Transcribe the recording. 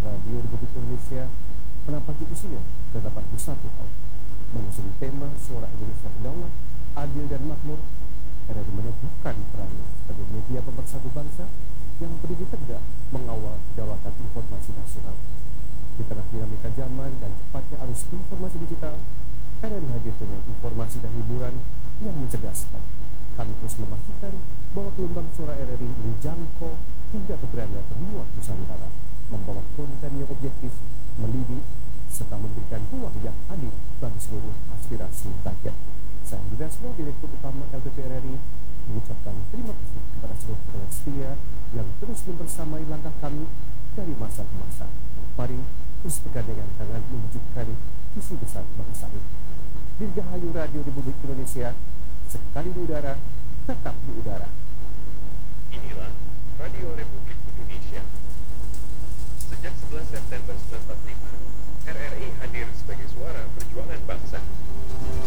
Radio Republik Indonesia menapaki usia ke-81 tahun. Mengusung tema Suara Indonesia Berdaulat, Adil dan Makmur, RRI meneguhkan perannya sebagai media pemersatu bangsa yang berdiri tegak mengawal kedaulatan informasi nasional. Di tengah dinamika zaman dan cepatnya arus informasi digital, RRI hadir dengan informasi dan hiburan yang mencerdaskan. Kami terus memastikan bahwa gelombang suara RRI menjangkau hingga ke beranda terluar Nusantara, membawa konten yang objektif, mendidik, serta memberikan ruang yang adil bagi seluruh aspirasi rakyat. Saya Dinasmo, Direktur Utama LPP RRI, mengucapkan terima kasih kepada seluruh pendengar setia yang terus membersamai langkah kami dari masa ke masa. Mari terus bergandengan tangan mewujudkan visi besar bangsa ini. Dirgahayu Radio Republik Indonesia, sekali di udara, tetap di udara. Inilah Radio Republik Indonesia. Sejak 11 September 1945, RRI hadir sebagai suara perjuangan bangsa.